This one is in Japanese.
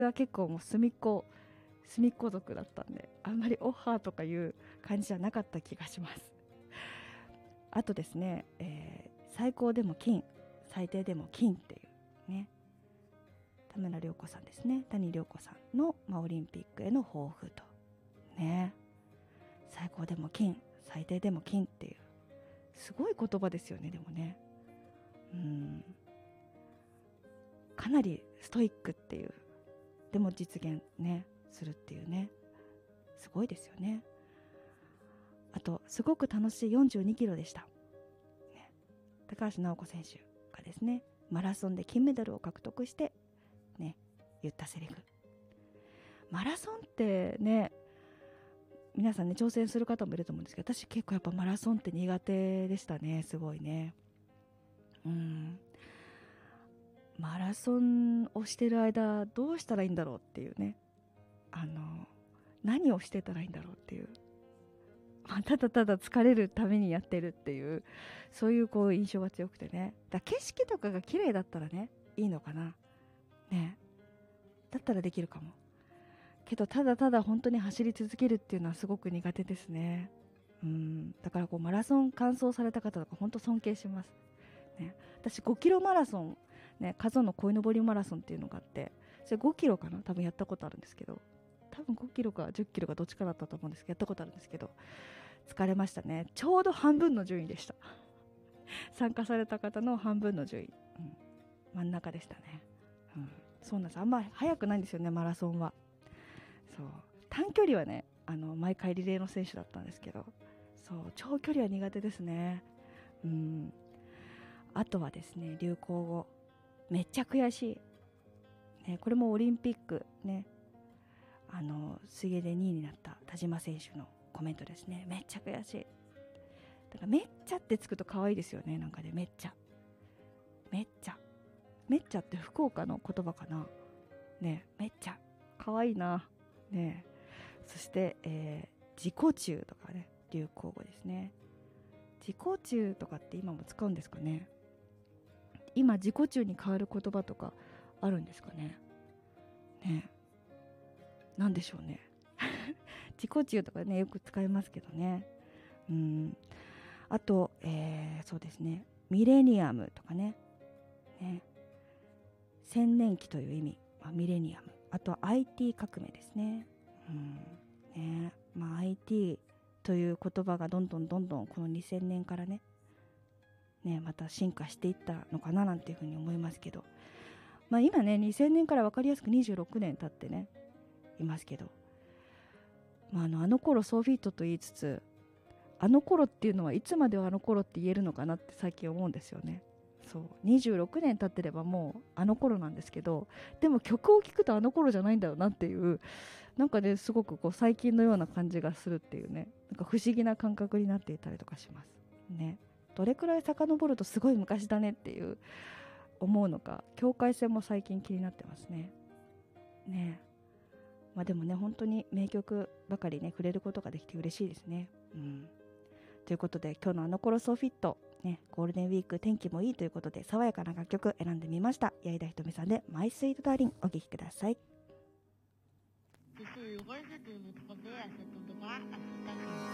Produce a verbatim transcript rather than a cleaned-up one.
は結構もう隅っこ隅っこ族だったんで、あんまりオッハーとかいう感じじゃなかった気がします。あとですね、えー、最高でも金、最低でも金っていうね、田村涼子さんですね、谷涼子さんの、まあ、オリンピックへの抱負とね、最高でも金、最低でも金っていうすごい言葉ですよね。でもね、うん、かなりストイックっていう、でも実現ねするっていうね、すごいですよね。あとすごく楽しいよんじゅうにキロでした、ね、高橋尚子選手がですね、マラソンで金メダルを獲得してね、言ったセリフ。マラソンってね、皆さんね挑戦する方もいると思うんですけど、私結構やっぱマラソンって苦手でしたね。すごいね、うん、マラソンをしてる間どうしたらいいんだろうっていうね、あの何をしてたらいいんだろうっていう、まあ、ただただ疲れるためにやってるっていう、そういうこう印象が強くてね。だ景色とかが綺麗だったらねいいのかなね、だったらできるかもけど、ただただ本当に走り続けるっていうのはすごく苦手ですね。うん、だからこうマラソン完走された方とか本当尊敬します、ね、私ごキロマラソン、ね、加須の鯉のぼりマラソンっていうのがあって、それごキロかな、多分やったことあるんですけど、多分ごキロかじゅっキロかどっちかだったと思うんですけど、やったことあるんですけど、疲れましたね。ちょうど半分の順位でした参加された方の半分の順位、うん、真ん中でしたね、うん、そうなんです。あんま速くないんですよね、マラソンは。そう、短距離はね、あの毎回リレーの選手だったんですけど、そう長距離は苦手ですね。うん、あとはですね、流行語めっちゃ悔しい、ね、これもオリンピックね、あの水泳でにいになった田島選手のコメントですね。めっちゃ悔しい。だからめっちゃってつくと可愛いですよね。なんかね、めっちゃめっちゃめっちゃって福岡の言葉かなね。めっちゃ可愛いなね。そして、えー、自己中とかね、流行語ですね。自己中とかって今も使うんですかね。今自己中に変わる言葉とかあるんですかね。ね、なんでしょうね自己中とかねよく使いますけどね。うん、あと、えー、そうですね、ミレニアムとかね、ね、千年期という意味、まあ、ミレニアム。あとは アイティー 革命ですね。うんね、まあ、アイティー という言葉がどんどんどんどんこのにせんねんからねねまた進化していったのかななんていうふうに思いますけど、まあ、今ねにせんねんから分かりやすくにじゅうろくねん経ってねいますけど、まあ、あのあの頃ソーフィートと言いつつ、あの頃っていうのはいつまではあの頃って言えるのかなって最近思うんですよね。そうにじゅうろくねん経ってればもうあの頃なんですけど、でも曲を聴くとあの頃じゃないんだよなっていう、なんかねすごくこう最近のような感じがするっていうね、なんか不思議な感覚になっていたりとかしますね。どれくらい遡るとすごい昔だねっていう思うのか、境界線も最近気になってますね。ねまあでもね本当に名曲ばかりね触れることができて嬉しいですね。うん、ということで今日のあの頃ソーフィットね、ゴールデンウィーク天気もいいということで爽やかな楽曲選んでみました。矢井田ひとみさんでマイスイートダーリン、お聴きください。 Je suis heureuse de vous trouver à cet endroit